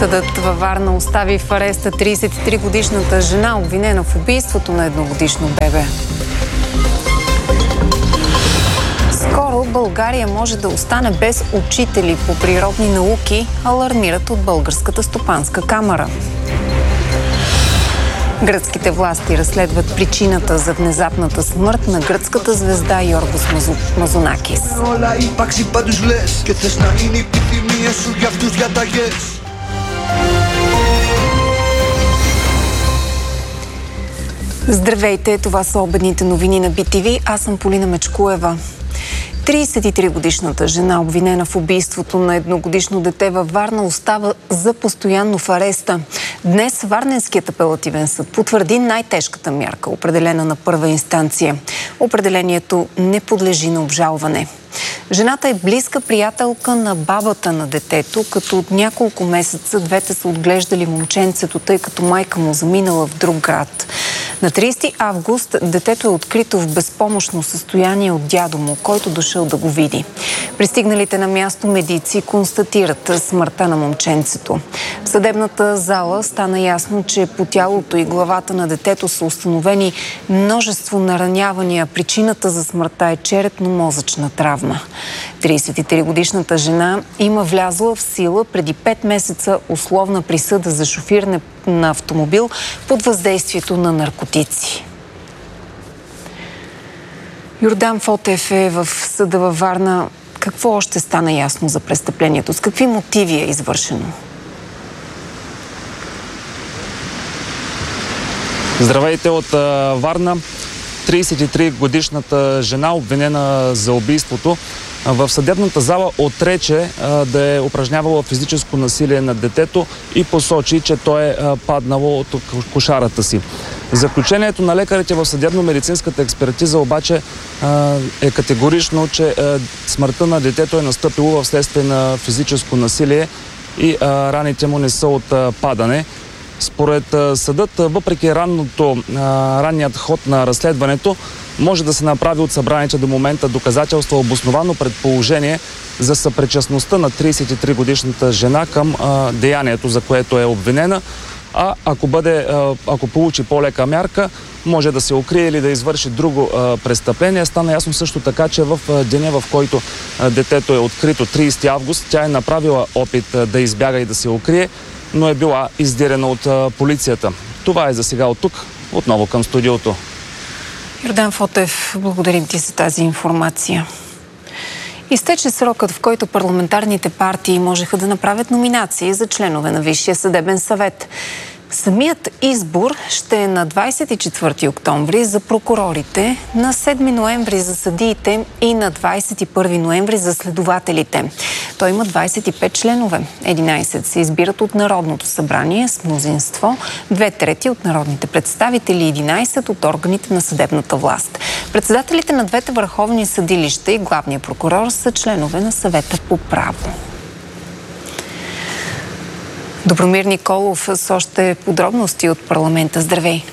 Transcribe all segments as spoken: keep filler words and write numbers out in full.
Съдът във Варна остави в ареста тридесет и три годишната жена, обвинена в убийството на едногодишно бебе. Скоро България може да остане без учители по природни науки, алармират от Българската стопанска камара. Гръцките власти разследват причината за внезапната смърт на гръцката звезда Йоргос Мазонакис. Здравейте, това са обедните новини на Би Ти Ви. Аз съм Полина Мечкуева. тридесет и три годишната жена, обвинена в убийството на едногодишно дете във Варна, остава за постоянно в ареста. Днес Варненският апелативен съд потвърди най-тежката мярка, определена на първа инстанция. Определението не подлежи на обжалване. Жената е близка приятелка на бабата на детето, като от няколко месеца двете са отглеждали момченцето, тъй като майка му заминала в друг град. На тридесети август детето е открито в безпомощно състояние от дядо му, който дошъл да го види. Пристигналите на място медици констатират смъртта на момченцето. В съдебната зала стана ясно, че по тялото и главата на детето са установени множество наранявания. Причината за смъртта е черепно-мозъчна травма. тридесет и три годишната жена има влязла в сила преди пет месеца условна присъда за шофиране на автомобил под въздействието на наркотици. Йордан Фотев е в съда във Варна. Какво още стана ясно за престъплението? С какви мотиви е извършено? Здравейте от Варна. тридесет и три годишната жена, обвинена за убийството, в съдебната зала отрече а, да е упражнявала физическо насилие над детето и посочи, че той е а, паднало от кошарата си. Заключението на лекарите в съдебно-медицинската експертиза обаче а, е категорично, че а, смъртта на детето е настъпило вследствие на физическо насилие и а, раните му не са от а, падане. Според а, съдът, въпреки ранното, а, ранният ход на разследването, може да се направи от събраните до момента доказателства обосновано предположение за съпричастността на тридесет и три годишната жена към а, деянието, за което е обвинена. А ако, бъде, а, ако получи по-лека мярка, може да се укрие или да извърши друго а, престъпление. Стана ясно също така, че в а, деня, в който а, детето е открито, тридесети август, тя е направила опит а, да избяга и да се укрие, но е била издирена от а, полицията. Това е за сега от тук. Отново към студиото. Йордан Фотев, благодарим ти за тази информация. Изтече срокът, в който парламентарните партии можеха да направят номинации за членове на Висшия съдебен съвет. Самият избор ще е на двадесет и четвърти октомври за прокурорите, на седми ноември за съдиите и на двадесет и първи ноември за следователите. Той има двадесет и пет членове. единадесет се избират от Народното събрание с мнозинство, две трети от народните представители и единадесет от органите на съдебната власт. Председателите на двете върховни съдилища и главният прокурор са членове на съвета по право. Добромир Николов с още подробности от парламента. Здравей!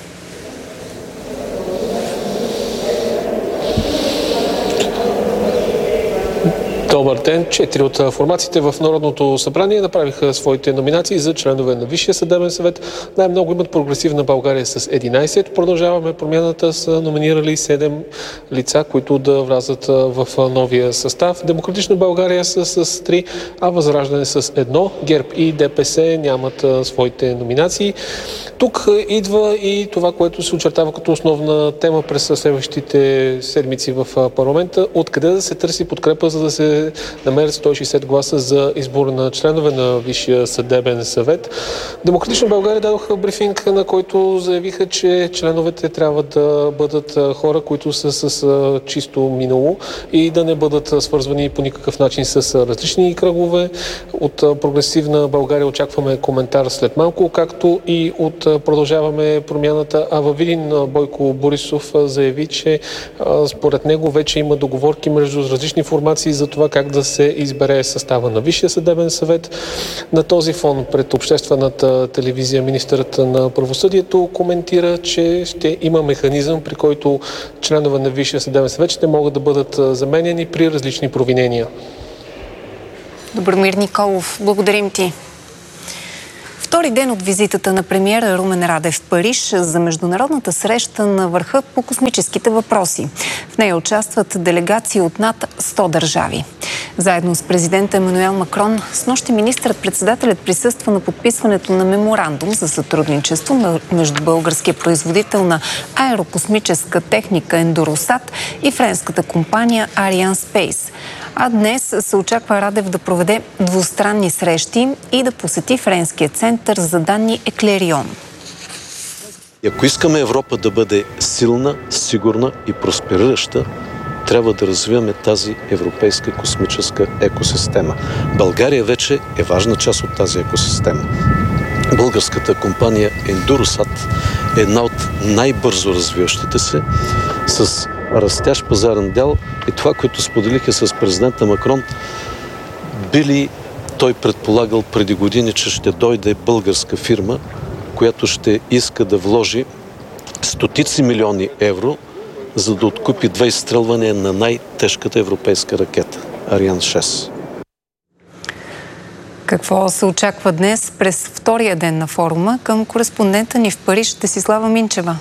Добър ден! Четири от формациите в Народното събрание направиха своите номинации за членове на Висшия съдебен съвет. Най-много имат Прогресивна България с единадесет. Продължаваме промяната са номинирали седем лица, които да влязат в новия състав. Демократична България са с три, а Възраждане с едно. ГЕРБ и ДПС нямат своите номинации. Тук идва и това, което се очертава като основна тема през следващите седмици в парламента. Откъде да се търси подкрепа, за да се намерят сто и шейсет гласа за избор на членове на Висшия съдебен съвет. Демократична България дадоха брифинг, на който заявиха, че членовете трябва да бъдат хора, които са с чисто минало и да не бъдат свързвани по никакъв начин с различни кръгове. От Прогресивна България очакваме коментар след малко, както и от Продължаваме промяната. А във Видин Бойко Борисов заяви, че според него вече има договорки между различни формации за това как да се избере състава на Висшия съдебен съвет. На този фон пред обществената телевизия министърът на правосъдието коментира, че ще има механизъм, при който членове на Висшия съдебен съвет ще могат да бъдат заменени при различни провинения. Добромир Николов, благодарим ти. Втори ден от визитата на премиера Румен Радев в Париж за международната среща на върха по космическите въпроси. В нея участват делегации от над сто държави. Заедно с президента Емануел Макрон, снощи министърът-председателят присъства на подписването на меморандум за сътрудничество между българския производител на аерокосмическа техника Ендуросат и френската компания Arianespace. А днес се очаква Радев да проведе двустранни срещи и да посети френския център за данни Еклерион. Ако искаме Европа да бъде силна, сигурна и просперираща, трябва да развиваме тази европейска космическа екосистема. България вече е важна част от тази екосистема. Българската компания Ендуросат е една от най-бързо развиващите се, с растящ пазарен дял, и това, което споделиха с президента Макрон, били той предполагал преди години, че ще дойде българска фирма, която ще иска да вложи стотици милиони евро, за да откупи две изстрелвания на най-тежката европейска ракета Ариан шест. Какво се очаква днес през втория ден на форума? Към кореспондента ни в Париж Десислава Минчева.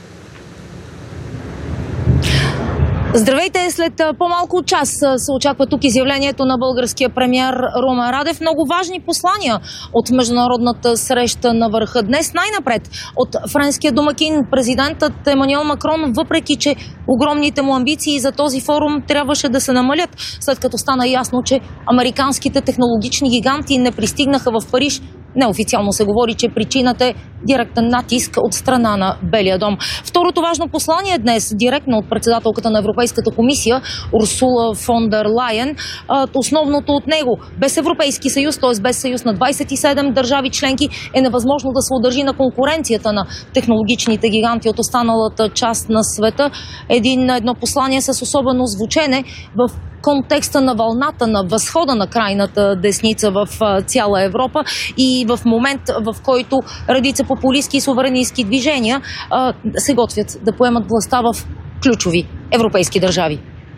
Здравейте! След по-малко от час се очаква тук изявлението на българския премиер Румен Радев. Много важни послания от международната среща на върха. Днес най-напред от френския домакин президентът Емануел Макрон, въпреки че огромните му амбиции за този форум трябваше да се намалят, след като стана ясно, че американските технологични гиганти не пристигнаха в Париж. Неофициално се говори, че причината е директен натиск от страна на Белия дом. Второто важно послание днес, директно от председателката на Европейската комисия Урсула фон дер Лайен. Основното от него: без Европейски съюз, т.е. без съюз на двадесет и седем държави членки, е невъзможно да се удържи на конкуренцията на технологичните гиганти от останалата част на света. Един, едно послание с особено звучене в контекста на вълната на възхода на крайната десница в цяла Европа и в момент, в който редица популистски и суверенистки движения а, се готвят да поемат властта в ключови европейски държави.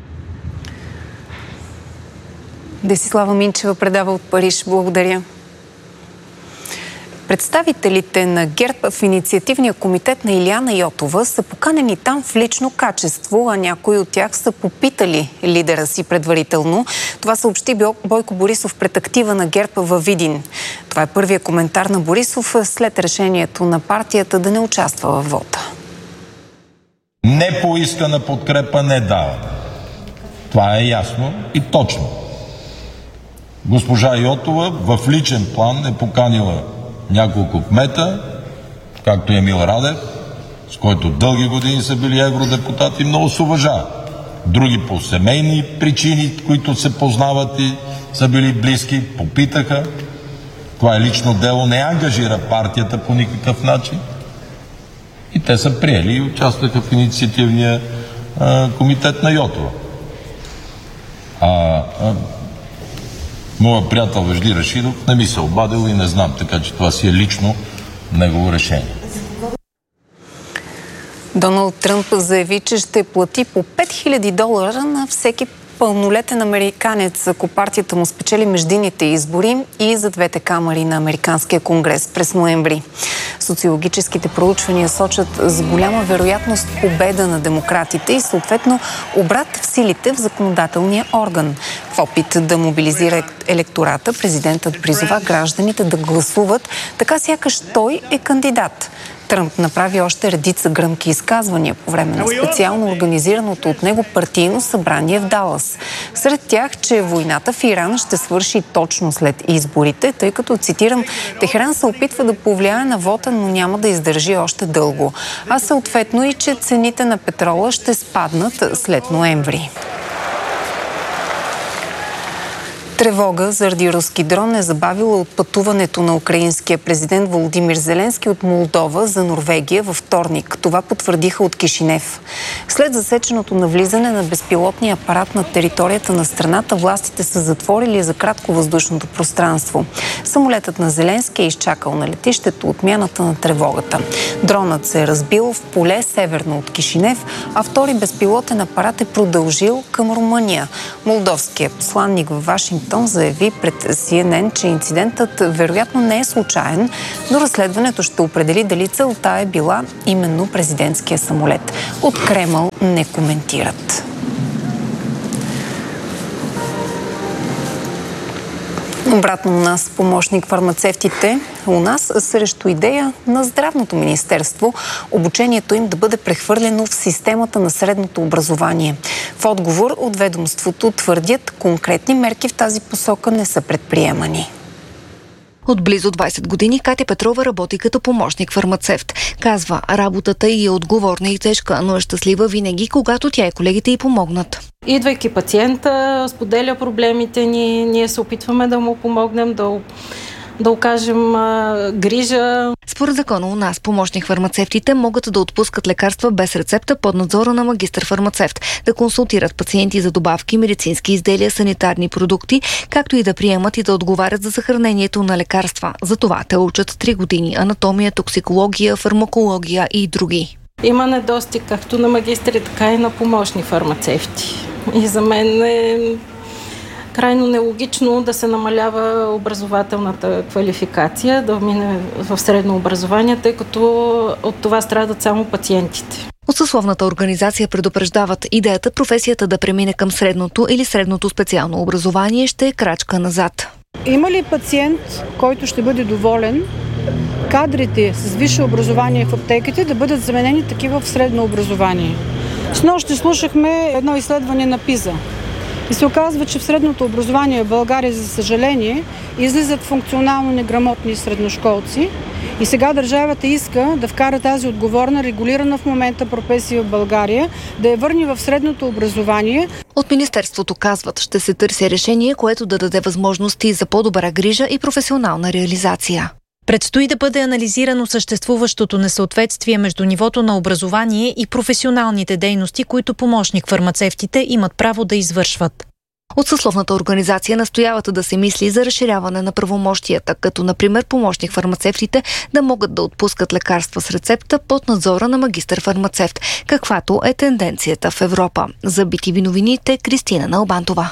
Десислава Минчева предава от Париж. Благодаря. Представителите на ГЕРБ в инициативния комитет на Илияна Йотова са поканени там в лично качество, а някои от тях са попитали лидера си предварително. Това съобщи Бойко Борисов пред актива на ГЕРБ във Видин. Това е първият коментар на Борисов след решението на партията да не участва във вота. Не поискана подкрепа не дава. Това е ясно и точно. Госпожа Йотова в личен план е поканила няколко кмета, както Емил Радев, с който дълги години са били евродепутати, много се уважава. Други по семейни причини, които се познават и са били близки, попитаха. Това е лично дело, не ангажира партията по никакъв начин. И те са приели и участваха в инициативния а, комитет на Йотова. А, а моят приятел Вежди Рашидов не ми се обадил и не знам, така че това си е лично негово решение. Доналд Тръмп заяви, че ще плати по пет хиляди долара на всеки пълнолетен американец, ако партията му спечели междинните избори и за двете камари на Американския конгрес през ноември. Социологическите проучвания сочат с голяма вероятност победа на демократите и съответно обрат в силите в законодателния орган. В опит да мобилизира електората, президентът призова гражданите да гласуват, така сякаш той е кандидат. Тръмп направи още редица гръмки изказвания по време на специално организираното от него партийно събрание в Далас. Сред тях, че войната в Иран ще свърши точно след изборите, тъй като, цитирам, Техеран се опитва да повлияе на вота, но няма да издържи още дълго. А съответно и, че цените на петрола ще спаднат след ноември. Тревога заради руски дрон е забавила отпътуването на украинския президент Володимир Зеленски от Молдова за Норвегия във вторник. Това потвърдиха от Кишинев. След засеченото навлизане на безпилотния апарат на територията на страната, властите са затворили за кратко въздушното пространство. Самолетът на Зеленски е изчакал на летището отмяната на тревогата. Дронът се е разбил в поле северно от Кишинев, а втори безпилотен апарат е продължил към Румъния. Молдовският посланник във Вашингтон Вашингтон заяви пред Си Ен Ен, че инцидентът вероятно не е случайен, но разследването ще определи дали целта е била именно президентския самолет. От Кремъл не коментират. Обратно у нас помощник фармацевтите у нас срещу идея на Здравното министерство обучението им да бъде прехвърлено в системата на средното образование. В отговор от ведомството твърдят, конкретни мерки в тази посока не са предприемани. От близо двайсет години Катя Петрова работи като помощник фармацевт. Казва, работата й е отговорна и тежка, но е щастлива винаги, когато тя и колегите й помогнат. Идвайки пациента, споделя проблемите ни, ние се опитваме да му помогнем, да, да окажем а, грижа. Според закона у нас помощник фармацевтите могат да отпускат лекарства без рецепта под надзора на магистър-фармацевт, да консултират пациенти за добавки, медицински изделия, санитарни продукти, както и да приемат и да отговарят за съхранението на лекарства. За това те учат три години анатомия, токсикология, фармакология и други. Има недостиг както на магистри, така и на помощни фармацевти. И за мен е крайно нелогично да се намалява образователната квалификация, да мине в средно образование, тъй като от това страдат само пациентите. От съсловната организация предупреждават, идеята професията да премине към средното или средното специално образование ще е крачка назад. Има ли пациент, който ще бъде доволен кадрите с висше образование в аптеките да бъдат заменени такива в средно образование? Снощи слушахме едно изследване на ПИЗа. И се оказва, че в средното образование в България, за съжаление, излизат функционално неграмотни средношколци. И сега държавата иска да вкара тази отговорна, регулирана в момента професия в България, да я върне в средното образование. От министерството казват, ще се търси решение, което да даде възможности за по-добра грижа и професионална реализация. Предстои да бъде анализирано съществуващото несъответствие между нивото на образование и професионалните дейности, които помощник фармацевтите имат право да извършват. От съсловната организация настояват да се мисли за разширяване на правомощията, като например помощник фармацевтите да могат да отпускат лекарства с рецепта под надзора на магистър-фармацевт, каквато е тенденцията в Европа. За Би Ти Ви новините, Кристина Налбантова.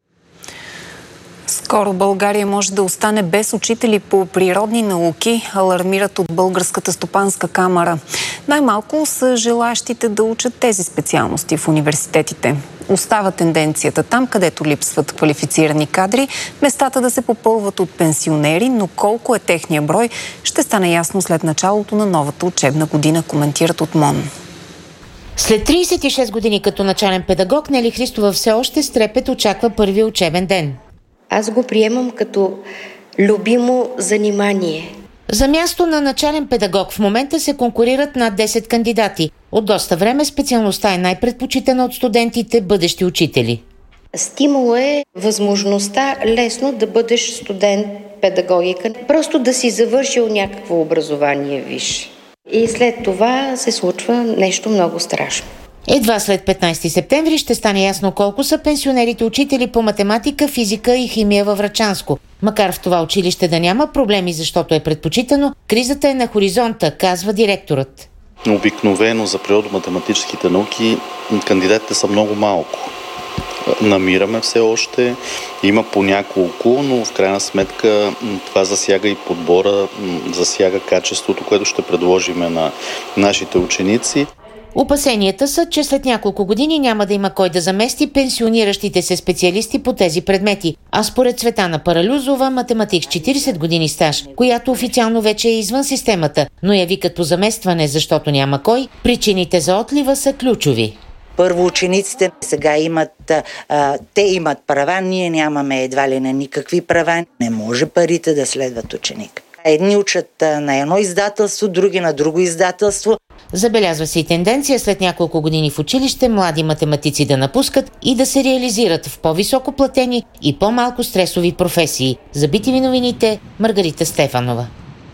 Скоро България може да остане без учители по природни науки, алармират от Българската стопанска камара. Най-малко са желащите да учат тези специалности в университетите. Остава тенденцията там, където липсват квалифицирани кадри, местата да се попълват от пенсионери, но колко е техния брой, ще стане ясно след началото на новата учебна година, коментират от МОН. След трийсет и шест години като начален педагог, Нели Христова все още с трепет очаква първия учебен ден. Аз го приемам като любимо занимание. За място на начален педагог в момента се конкурират над десет кандидати. От доста време специалността е най-предпочитана от студентите, бъдещи учители. Стимул е възможността лесно да бъдеш студент педагогика. Просто да си завършил някакво образование висше. И след това се случва нещо много страшно. Едва след петнайсети септември ще стане ясно колко са пенсионерите учители по математика, физика и химия във Врачанско. Макар в това училище да няма проблеми, защото е предпочитано, кризата е на хоризонта, казва директорът. Обикновено за природо-математическите науки кандидатите са много малко. Намираме все още, има по няколко, но в крайна сметка това засяга и подбора, засяга качеството, което ще предложим на нашите ученици. Опасенията са, че след няколко години няма да има кой да замести пенсиониращите се специалисти по тези предмети. А според Цветана Паралюзова, математик с четирийсет години стаж, която официално вече е извън системата, но я викат по заместване, защото няма кой, причините за отлива са ключови. Първо учениците сега имат, а, те имат права, ние нямаме едва ли на никакви права. Не може парите да следват ученик. Едни учат на едно издателство, други на друго издателство. Забелязва се и тенденция след няколко години в училище млади математици да напускат и да се реализират в по-високо платени и по-малко стресови професии. За Би Ти Ви новините, Маргарита Стефанова.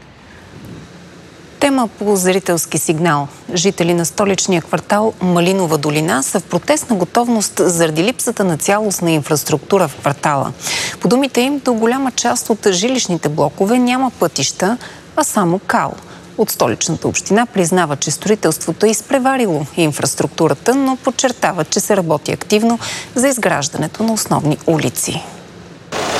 Тема по зрителски сигнал. Жители на столичния квартал Малинова долина са в протестна готовност заради липсата на цялостна инфраструктура в квартала. По думите им, до голяма част от жилищните блокове няма пътища, а само кал. От столичната община признава, че строителството е изпреварило инфраструктурата, но подчертава, че се работи активно за изграждането на основни улици.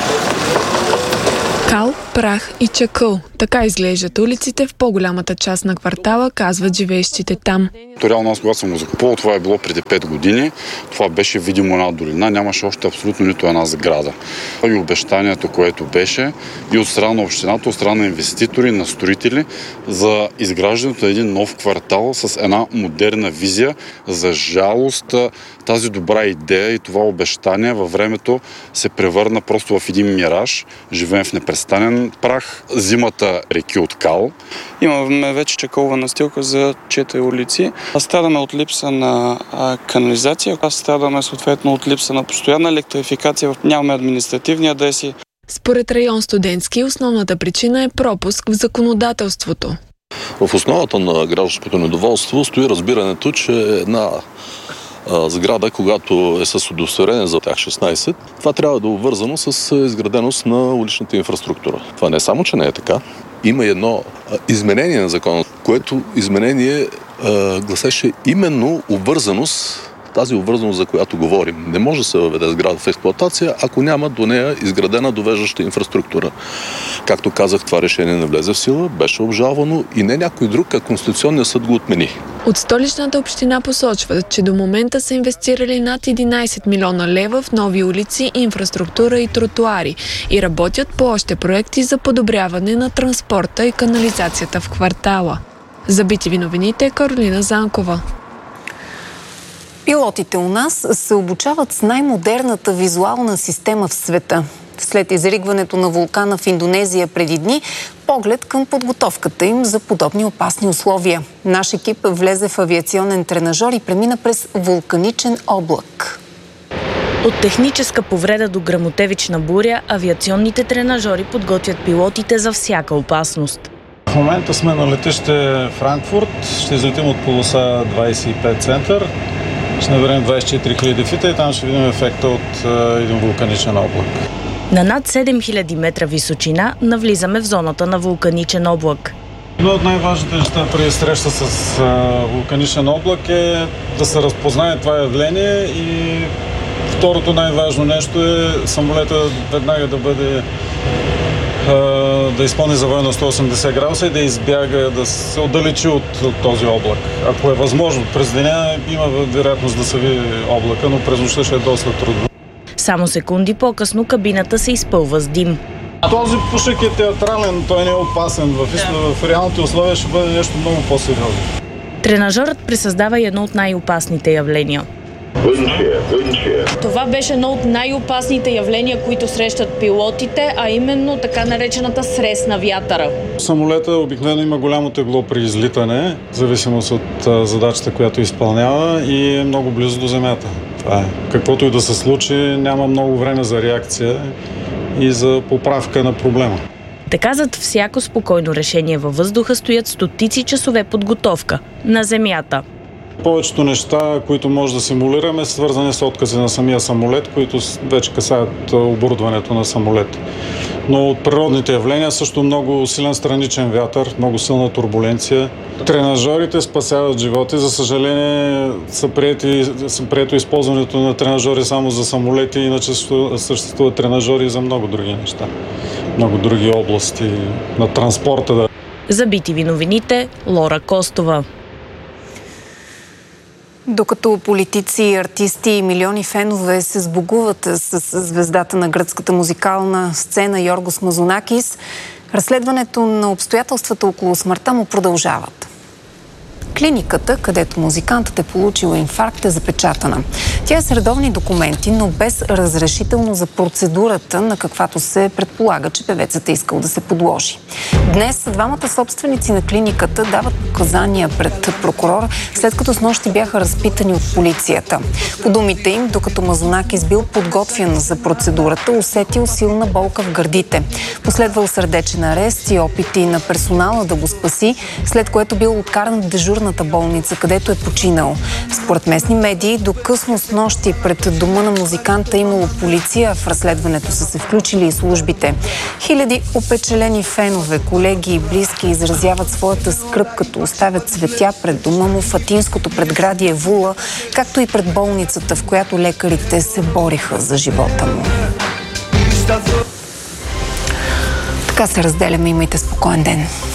Прах и чакъл. Така изглеждат улиците в по-голямата част на квартала, казват живеещите там. То реално аз, когато съм го закупувал, това е било преди пет години. Това беше видимо една долина, нямаше още абсолютно нито една сграда. И обещанието, което беше и от страна на общината, от страна на инвеститори, на строители за изграждането на един нов квартал с една модерна визия. За жалост, тази добра идея и това обещание във времето се превърна просто в един мираж. Живеем в непрестанен прах, зимата реки от кал. Имаме вече чакълва настилка за четири улици. Страдаме от липса на а, канализация, а страдаме съответно от липса на постоянна електрификация. Нямаме административни адреси. Според район Студентски, основната причина е пропуск в законодателството. В основата на гражданското недоволство стои разбирането, че една а, сграда, когато е с удостоверение за тях шестнайсет, това трябва да е обвързано с изграденост на уличната инфраструктура. Това не само, че не е така. Има едно а, изменение на закона, което изменение а, гласеше именно обвързаност, тази обвързаност, за която говорим. Не може да се въведе сграда в експлоатация, ако няма до нея изградена довеждаща инфраструктура. Както казах, това решение не влезе в сила, беше обжалвано и не някой друг, а Конституционният съд го отмени. От Столичната община посочват, че до момента са инвестирали над единайсет милиона лева в нови улици, инфраструктура и тротуари и работят по още проекти за подобряване на транспорта и канализацията в квартала. За Би Ти Ви новините, Каролина Занкова. Пилотите у нас се обучават с най-модерната визуална система в света. След изригването на вулкана в Индонезия преди дни, поглед към подготовката им за подобни опасни условия. Наш екип влезе в авиационен тренажор и премина през вулканичен облак. От техническа повреда до гръмотевична буря, авиационните тренажори подготвят пилотите за всяка опасност. В момента сме на летище Франкфурт, ще излетим от полоса двайсет и пет център, ще наберем двайсет и четири хиляди фита и там ще видим ефекта от а, един вулканичен облак. На над седем хиляди метра височина навлизаме в зоната на вулканичен облак. Едно от най-важните неща при среща с а, вулканичен облак е да се разпознае това явление и второто най-важно нещо е самолета веднага да бъде да изпълни завой на сто и осемдесет градуса и да избяга, да се отдалечи от, от този облак. Ако е възможно, през деня има вероятност да се види облака, но през нощта ще е доста трудно. Само секунди по-късно кабината се изпълва с дим. Този пушек е театрален, той не е опасен. В, yeah. в реалните условия ще бъде нещо много по-сериозно. Тренажерът пресъздава едно от най-опасните явления. Това беше едно от най-опасните явления, които срещат пилотите, а именно така наречената срез на вятъра. Самолета обикновено има голямо тегло при излитане, в зависимост от задачата, която изпълнява и е много близо до земята. Това е. Каквото и да се случи, няма много време за реакция и за поправка на проблема. Така зад всяко спокойно решение във въздуха стоят стотици часове подготовка на земята. Повечето неща, които може да симулираме, са свързани с откази на самия самолет, които вече касаят оборудването на самолет. Но от природните явления също много силен страничен вятър, много силна турбуленция. Тренажорите спасяват животи. За съжаление са приети, са прието използването на тренажори само за самолети, иначе съществуват тренажори за много други неща. Много други области на транспорта. Да. За Би Ти Ви новините, Лора Костова. Докато политици, артисти и милиони фенове се сбогуват с звездата на гръцката музикална сцена Йоргос Мазонакис, разследването на обстоятелствата около смъртта му продължават. Клиниката, където музикантът е получил инфаркт, е запечатана. Тя е с редовни документи, но без разрешително за процедурата, на каквато се предполага, че певецът е искал да се подложи. Днес двамата собственици на клиниката дават показания пред прокурор, след като снощи бяха разпитани от полицията. По думите им, докато Мазонакис бил подготвен за процедурата, усетил силна болка в гърдите. Последвал сърдечен арест и опити на персонала да го спаси, след което бил откаран в дежурната болница, където е починал. Според местни медии, до късно снощи пред дома на музиканта имало полиция, в разследването са се включили и службите. Хиляди опечелени фенове, колеги и близки изразяват своята скръб, като оставят цветя пред дома му в атинското предградие Вула, както и пред болницата, в която лекарите се бориха за живота му. Така се разделяме. Имайте спокоен ден.